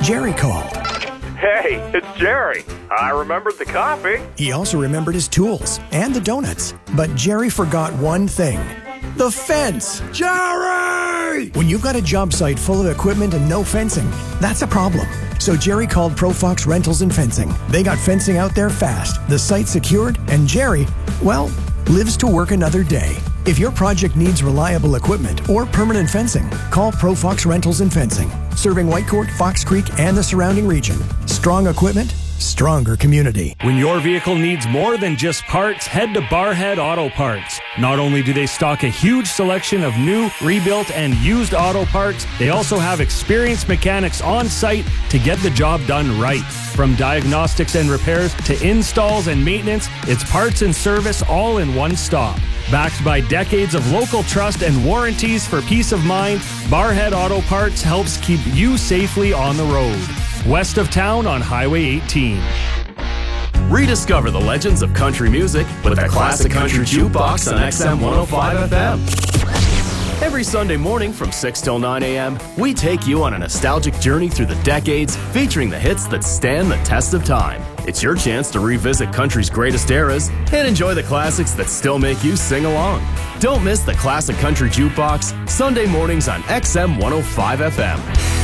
Jerry called. Hey, it's Jerry. I remembered the coffee. He also remembered his tools and the donuts. But Jerry forgot one thing. The fence! Jerry! When you've got a job site full of equipment and no fencing, that's a problem. So Jerry called ProFox Rentals and Fencing. They got fencing out there fast, the site secured, and Jerry, well, lives to work another day. If your project needs reliable equipment or permanent fencing, call ProFox Rentals and Fencing, serving Whitecourt, Fox Creek, and the surrounding region. Strong equipment, stronger community. When your vehicle needs more than just parts, head to Barhead Auto Parts. Not only do they stock a huge selection of new, rebuilt, and used auto parts, they also have experienced mechanics on site to get the job done right. From diagnostics and repairs to installs and maintenance, it's parts and service all in one stop. Backed by decades of local trust and warranties for peace of mind, Barhead Auto Parts helps keep you safely on the road. West of town on Highway 18. Rediscover the legends of country music with the Classic Country Jukebox on XM 105 FM. Every Sunday morning from 6 till 9 a.m., we take you on a nostalgic journey through the decades, featuring the hits that stand the test of time. It's your chance to revisit country's greatest eras and enjoy the classics that still make you sing along. Don't miss the Classic Country Jukebox, Sunday mornings on XM 105 FM.